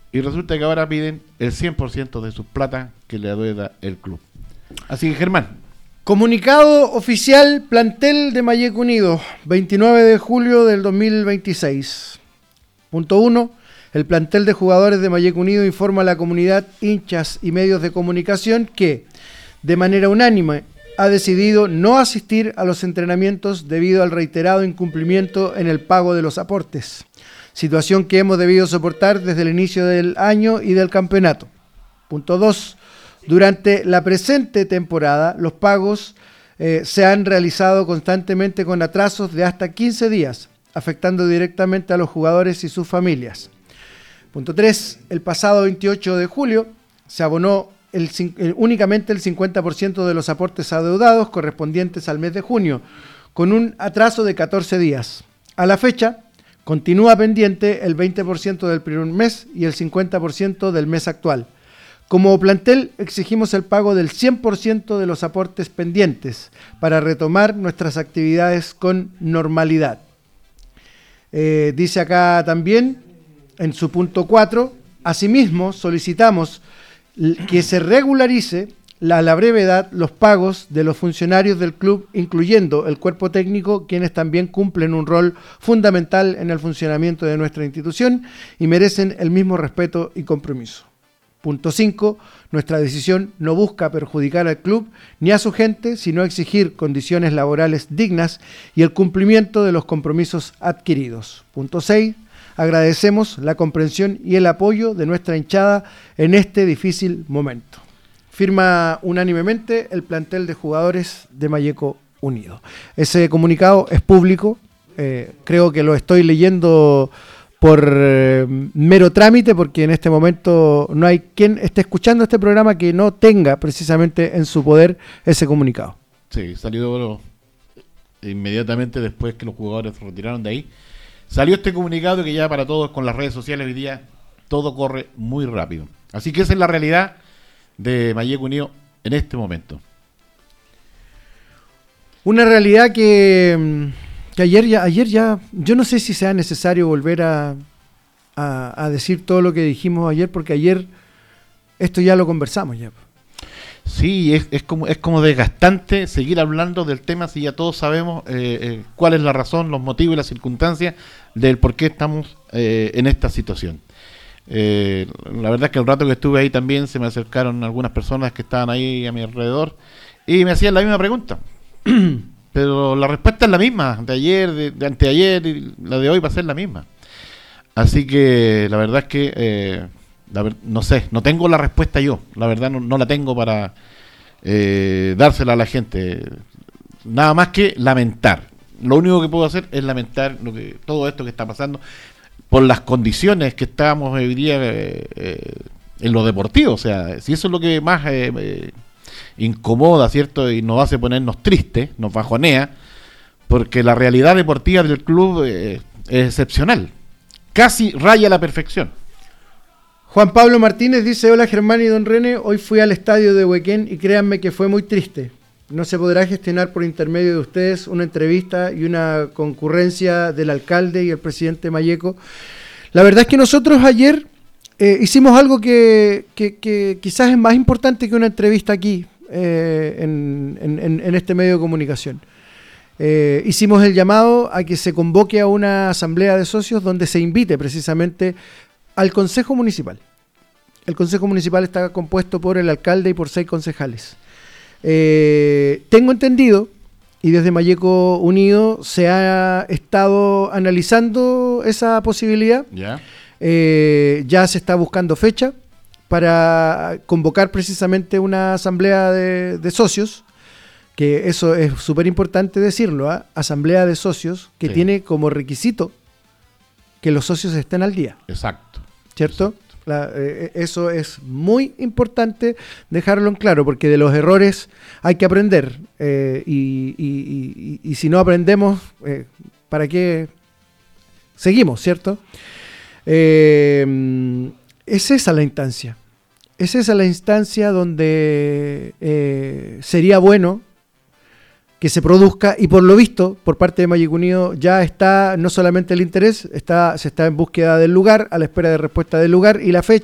y resulta que ahora piden el 100% de sus plata que le adeuda el club. Así que, Germán. Comunicado oficial, plantel de Mayeco Unido, 29 de julio del 2026. Punto 1. El plantel de jugadores de Mayeco Unido informa a la comunidad, hinchas y medios de comunicación que, de manera unánime, ha decidido no asistir a los entrenamientos debido al reiterado incumplimiento en el pago de los aportes, situación que hemos debido soportar desde el inicio del año y del campeonato. Punto 2. Durante la presente temporada, los pagos se han realizado constantemente con atrasos de hasta 15 días, afectando directamente a los jugadores y sus familias. Punto 3. El pasado 28 de julio se abonó únicamente el 50% de los aportes adeudados correspondientes al mes de junio, con un atraso de 14 días. A la fecha, continúa pendiente el 20% del primer mes y el 50% del mes actual. Como plantel exigimos el pago del 100% de los aportes pendientes para retomar nuestras actividades con normalidad. Dice acá también, en su punto 4, asimismo solicitamos que se regularice a la brevedad los pagos de los funcionarios del club, incluyendo el cuerpo técnico, quienes también cumplen un rol fundamental en el funcionamiento de nuestra institución y merecen el mismo respeto y compromiso. Punto 5. Nuestra decisión no busca perjudicar al club ni a su gente, sino exigir condiciones laborales dignas y el cumplimiento de los compromisos adquiridos. Punto 6. Agradecemos la comprensión y el apoyo de nuestra hinchada en este difícil momento. Firma unánimemente el plantel de jugadores de Mayeco Unido. Ese comunicado es público, creo que lo estoy leyendo por mero trámite, porque en este momento no hay quien esté escuchando este programa que no tenga precisamente en su poder ese comunicado. Sí, salió inmediatamente después que los jugadores se retiraron de ahí. Salió este comunicado que ya para todos con las redes sociales hoy día todo corre muy rápido. Así que esa es la realidad de Mayeco Unido en este momento. Una realidad que ayer ya, yo no sé si sea necesario volver a decir todo lo que dijimos ayer, porque ayer esto ya lo conversamos ya. Sí, es como desgastante seguir hablando del tema si ya todos sabemos cuál es la razón, los motivos y las circunstancias del por qué estamos en esta situación. La verdad es que el rato que estuve ahí también se me acercaron algunas personas que estaban ahí a mi alrededor y me hacían la misma pregunta. Pero la respuesta es la misma, de ayer, de anteayer, y la de hoy va a ser la misma. Así que la verdad es que, no sé, no tengo la respuesta yo, la verdad no la tengo para dársela a la gente. Nada más que lamentar. Lo único que puedo hacer es lamentar todo esto que está pasando por las condiciones que estábamos hoy día en lo deportivo. O sea, si eso es lo que más incomoda, ¿cierto? Y nos hace ponernos tristes, nos bajonea, porque la realidad deportiva del club es excepcional, casi raya la perfección. Juan Pablo Martínez dice: hola Germán y don René, hoy fui al estadio de Huequén y créanme que fue muy triste. No se podrá gestionar por intermedio de ustedes una entrevista y una concurrencia del alcalde y el presidente Mayeco. La verdad es que nosotros ayer hicimos algo que quizás es más importante que una entrevista aquí en este medio de comunicación. Hicimos el llamado a que se convoque a una asamblea de socios donde se invite precisamente al Consejo Municipal. El Consejo Municipal está compuesto por el alcalde y por 6 concejales. Tengo entendido, y desde Mayeco Unido se ha estado analizando esa posibilidad. ¿Ya? Ya se está buscando fecha para convocar precisamente una asamblea de socios, que eso es súper importante decirlo, ¿eh? Asamblea de socios que tiene como requisito que los socios estén al día. Exacto. ¿Cierto? Eso es muy importante dejarlo en claro, porque de los errores hay que aprender, y si no aprendemos, ¿para qué seguimos, cierto? Es esa la instancia. Es esa la instancia donde sería bueno que se produzca, y por lo visto, por parte de Mayeco Unido, ya está no solamente el interés, se está en búsqueda del lugar, a la espera de respuesta del lugar y la fecha.